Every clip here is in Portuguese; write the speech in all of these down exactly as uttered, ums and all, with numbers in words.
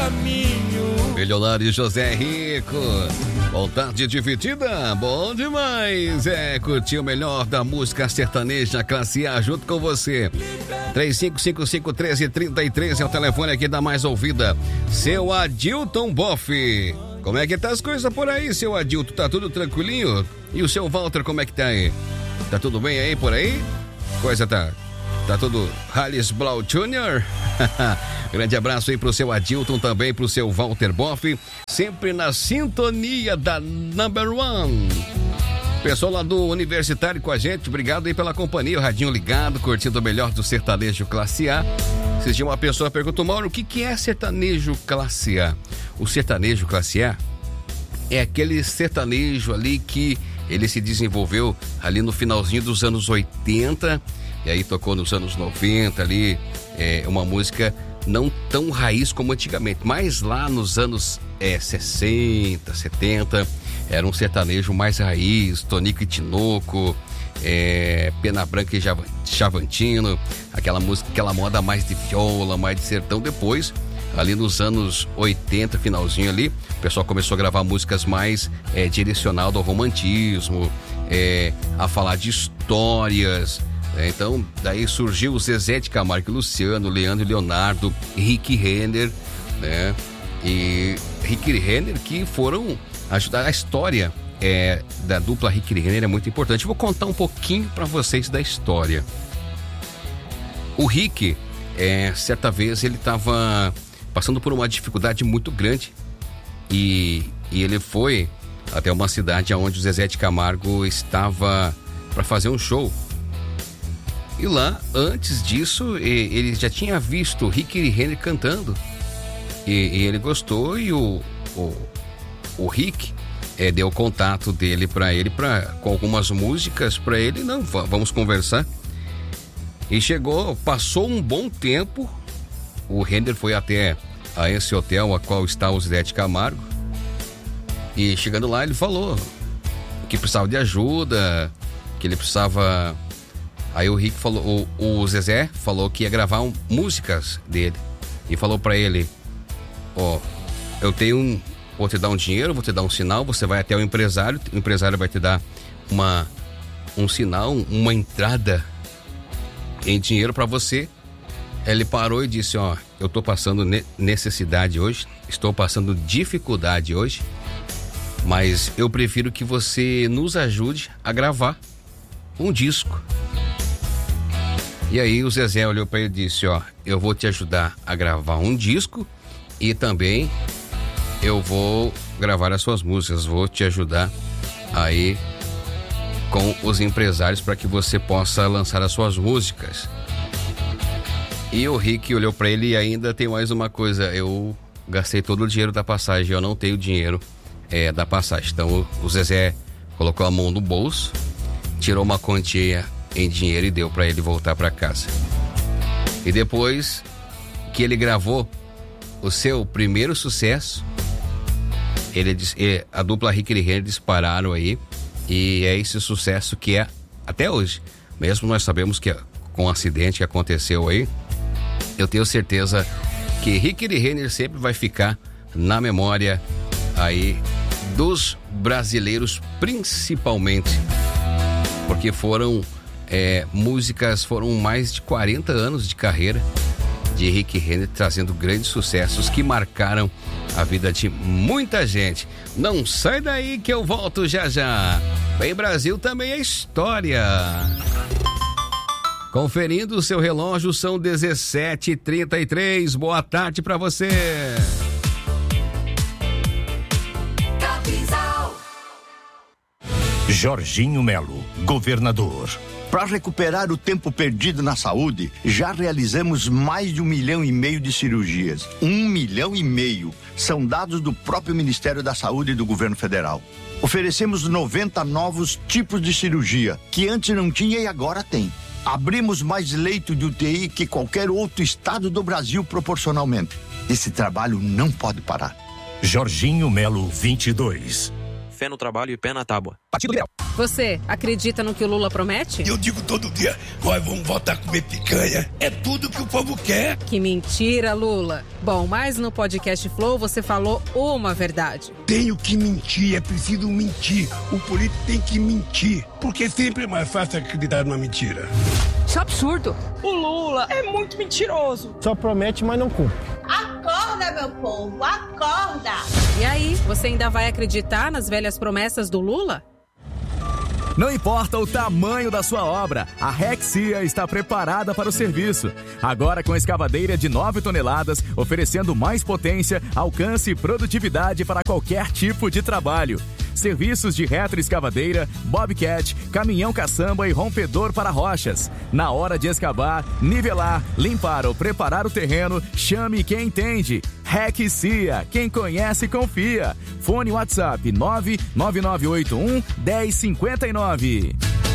caminho. Milionário José Rico. Vontade dividida, bom demais. É, curtir o melhor da música sertaneja classe A junto com você. três cinco cinco cinco, um três três três é o telefone aqui da mais ouvida. Seu Adilton Boff. Como é que tá as coisas por aí, seu Adilton? Tá tudo tranquilinho? E o seu Walter, como é que tá aí? Tá tudo bem aí por aí? Coisa tá... Tá tudo Halles Blau Júnior Grande abraço aí pro seu Adilton, também pro seu Walter Boff, sempre na sintonia da Number One. Pessoal lá do Universitário com a gente, obrigado aí pela companhia, o radinho ligado, curtindo o melhor do sertanejo classe A. Esses dias uma pessoa perguntou, Mauro, o que que é sertanejo classe A? O sertanejo classe A é aquele sertanejo ali que ele se desenvolveu ali no finalzinho dos anos oitenta, e aí tocou nos anos noventa ali, é, uma música não tão raiz como antigamente, mas lá nos anos é, sessenta, setenta, era um sertanejo mais raiz, Tonico e Tinoco, é, Pena Branca e Chavantino, aquela música, aquela moda mais de viola, mais de sertão. Depois, ali nos anos oitenta, finalzinho ali, o pessoal começou a gravar músicas mais é, direcionado ao romantismo, é, a falar de histórias. É, então, daí surgiu o Zezé de Camargo e Luciano, Leandro e Leonardo, Rick Renner, né? E Rick Renner que foram ajudar a história é, da dupla Rick Renner é muito importante. Eu vou contar um pouquinho para vocês da história. O Rick, é, certa vez, ele estava passando por uma dificuldade muito grande e, e ele foi até uma cidade onde o Zezé de Camargo estava para fazer um show. E lá, antes disso, ele já tinha visto Rick Renner cantando. E, e ele gostou e o, o, o Rick é, deu o contato dele para ele, pra, com algumas músicas para ele. Não, vamos conversar. E chegou, passou um bom tempo. O Renner foi até a esse hotel a qual está o Zé de Camargo. E chegando lá, ele falou que precisava de ajuda, que ele precisava... Aí o Rick falou, o, o Zezé falou que ia gravar um, músicas dele. E falou pra ele, ó, oh, eu tenho um, vou te dar um dinheiro, vou te dar um sinal, você vai até o empresário, o empresário vai te dar uma, um sinal, uma entrada em dinheiro pra você. Ele parou e disse, ó, oh, eu tô passando ne- necessidade hoje, estou passando dificuldade hoje, mas eu prefiro que você nos ajude a gravar um disco. E aí o Zezé olhou para ele e disse, ó, eu vou te ajudar a gravar um disco e também eu vou gravar as suas músicas, vou te ajudar aí com os empresários para que você possa lançar as suas músicas. E o Rick olhou para ele e ainda tem mais uma coisa, eu gastei todo o dinheiro da passagem, eu não tenho dinheiro é, da passagem. Então o Zezé colocou a mão no bolso, tirou uma quantia em dinheiro e deu para ele voltar para casa. E depois que ele gravou o seu primeiro sucesso, ele, a dupla Rick e Renner dispararam aí, e é esse sucesso que é até hoje. Mesmo nós sabemos que com o acidente que aconteceu aí, eu tenho certeza que Rick e Renner sempre vai ficar na memória aí dos brasileiros, principalmente porque foram É, músicas, foram mais de quarenta anos de carreira de Rick Renner, trazendo grandes sucessos que marcaram a vida de muita gente. Não sai daí que eu volto já já. Bem, Brasil também é história. Conferindo o seu relógio, são dezessete e trinta e três. Boa tarde pra você. Jorginho Melo, governador. Para recuperar o tempo perdido na saúde, já realizamos mais de um milhão e meio de cirurgias. Um milhão e meio são dados do próprio Ministério da Saúde e do Governo Federal. Oferecemos noventa novos tipos de cirurgia, que antes não tinha e agora tem. Abrimos mais leito de U T I que qualquer outro estado do Brasil proporcionalmente. Esse trabalho não pode parar. Jorginho Melo vinte e dois. fé no trabalho e pé na tábua. Partido Liberal. Você acredita no que o Lula promete? Eu digo todo dia, nós vamos voltar a comer picanha. É tudo que o povo quer. Que mentira, Lula. Bom, mas no podcast Flow você falou uma verdade. Tenho que mentir, é preciso mentir. O político tem que mentir, porque sempre é mais fácil acreditar numa mentira. Isso é absurdo. O Lula é muito mentiroso. Só promete, mas não cumpre. Acorda, meu povo, acorda! E aí, você ainda vai acreditar nas velhas promessas do Lula? Não importa o tamanho da sua obra, a Rexia está preparada para o serviço. Agora com escavadeira de nove toneladas, oferecendo mais potência, alcance e produtividade para qualquer tipo de trabalho. Serviços de retroescavadeira, bobcat, caminhão caçamba e rompedor para rochas. Na hora de escavar, nivelar, limpar ou preparar o terreno, chame quem entende. Rexia, quem conhece confia. Fone WhatsApp nove nove nove oito um, um zero cinco nove.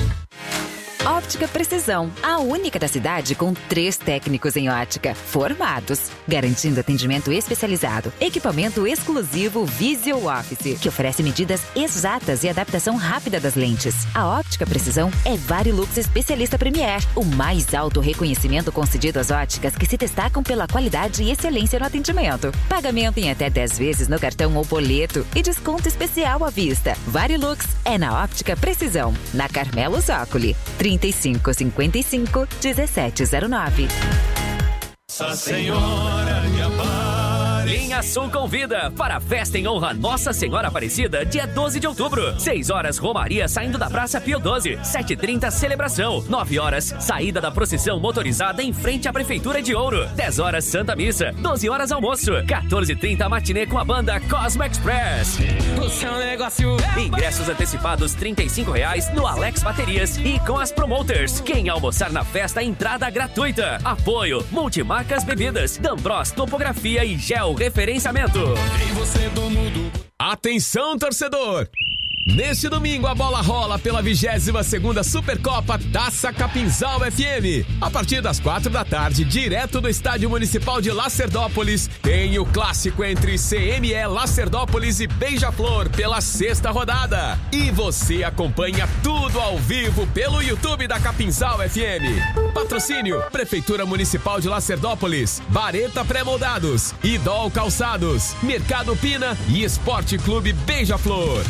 Óptica Precisão, a única da cidade com três técnicos em ótica, formados, garantindo atendimento especializado, equipamento exclusivo Visual Office, que oferece medidas exatas e adaptação rápida das lentes. A Óptica Precisão é Varilux Especialista Premier, o mais alto reconhecimento concedido às óticas que se destacam pela qualidade e excelência no atendimento. Pagamento em até dez vezes no cartão ou boleto e desconto especial à vista. Varilux é na Óptica Precisão, na Carmelo Zócoli. trinta e cinco, cinquenta e cinco, dezessete zero nove. Nossa Senhora de Aparecida. Linha Sul convida para a festa em honra a Nossa Senhora Aparecida, dia doze de outubro. seis horas, Romaria saindo da Praça Pio doze. sete e trinta, celebração. nove horas, saída da procissão motorizada em frente à Prefeitura de Ouro. dez horas, Santa Missa. doze horas, almoço. quatorze e trinta, matinê com a banda Cosmo Express. O seu negócio é... Ingressos antecipados trinta e cinco reais no Alex Baterias e com as promoters. Quem almoçar na festa, entrada gratuita. Apoio, Multimarcas Bebidas, D'Ambros Topografia e Gel Referenciamento. E você, dono do... Atenção, torcedor! Neste domingo a bola rola pela vigésima segunda Supercopa Taça Capinzal F M. A partir das quatro da tarde, direto do Estádio Municipal de Lacerdópolis, tem o clássico entre C M E Lacerdópolis e Beija-Flor pela sexta rodada. E você acompanha tudo ao vivo pelo YouTube da Capinzal F M. Patrocínio: Prefeitura Municipal de Lacerdópolis, Bareta Pré-Moldados, Idol Calçados, Mercado Pina e Esporte Clube Beija-Flor.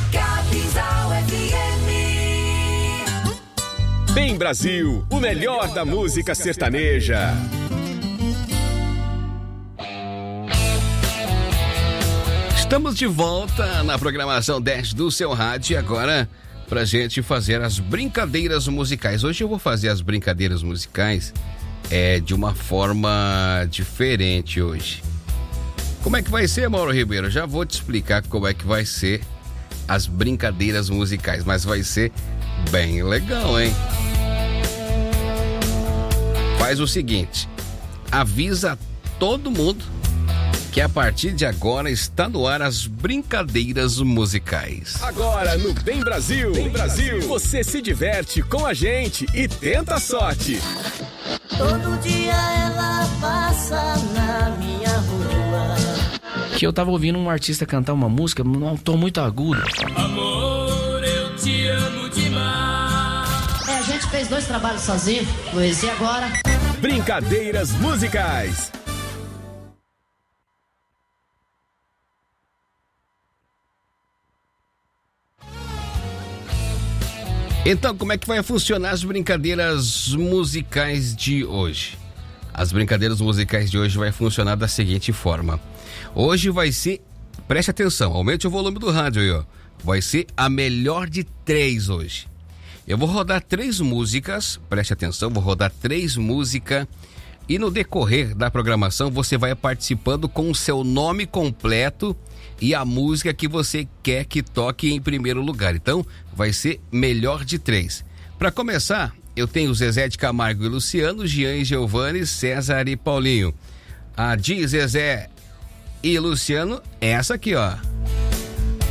Bem Brasil, o melhor da música sertaneja. Estamos de volta na programação dez do seu rádio, agora pra gente fazer as brincadeiras musicais. Hoje eu vou fazer as brincadeiras musicais é, de uma forma diferente hoje. Como é que vai ser, Mauro Ribeiro? Já vou te explicar como é que vai ser as brincadeiras musicais, mas vai ser bem legal, hein? Faz o seguinte, avisa todo mundo que a partir de agora está no ar as brincadeiras musicais. Agora no Bem Brasil, Bem Brasil, você se diverte com a gente e tenta a sorte. Todo dia ela passa na minha rua. Que eu tava ouvindo um artista cantar uma música num tom muito agudo. Amor, eu te amo demais. É, a gente fez dois trabalhos sozinho, Luiz, e agora? Brincadeiras musicais. Então, como é que vai funcionar as brincadeiras musicais de hoje? As brincadeiras musicais de hoje vai funcionar da seguinte forma. Hoje vai ser, preste atenção, aumente o volume do rádio aí, ó. Vai ser a melhor de três hoje. Eu vou rodar três músicas, preste atenção, vou rodar três músicas e no decorrer da programação você vai participando com o seu nome completo e a música que você quer que toque em primeiro lugar. Então, vai ser melhor de três. Para começar, eu tenho Zezé de Camargo e Luciano, Jean e Giovanni, César e Paulinho. A de Zezé e Luciano, essa aqui, ó.